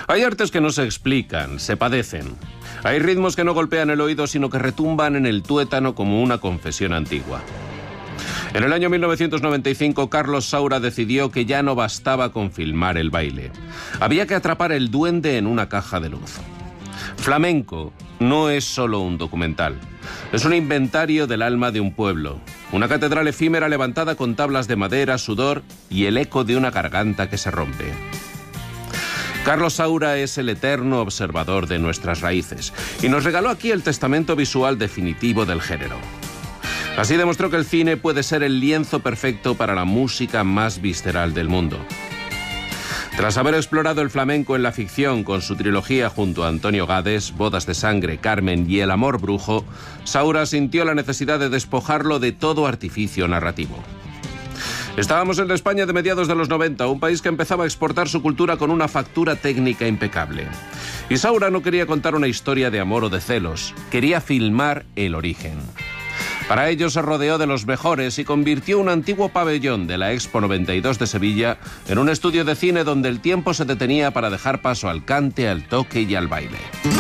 Hay artes que no se explican, se padecen. Hay ritmos que no golpean el oído, sino que retumban en el tuétano como una confesión antigua. En el año 1995, Carlos Saura decidió que ya no bastaba con filmar el baile. Había que atrapar el duende en una caja de luz. Flamenco no es solo un documental. Es un inventario del alma de un pueblo. Una catedral efímera levantada con tablas de madera, sudor y el eco de una garganta que se rompe. Carlos Saura es el eterno observador de nuestras raíces y nos regaló aquí el testamento visual definitivo del género. Así demostró que el cine puede ser el lienzo perfecto para la música más visceral del mundo. Tras haber explorado el flamenco en la ficción con su trilogía junto a Antonio Gades, Bodas de Sangre, Carmen y El Amor Brujo, Saura sintió la necesidad de despojarlo de todo artificio narrativo. Estábamos en la España de mediados de los 90, un país que empezaba a exportar su cultura con una factura técnica impecable. Y Saura no quería contar una historia de amor o de celos, quería filmar el origen. Para ello se rodeó de los mejores y convirtió un antiguo pabellón de la Expo 92 de Sevilla en un estudio de cine donde el tiempo se detenía para dejar paso al cante, al toque y al baile.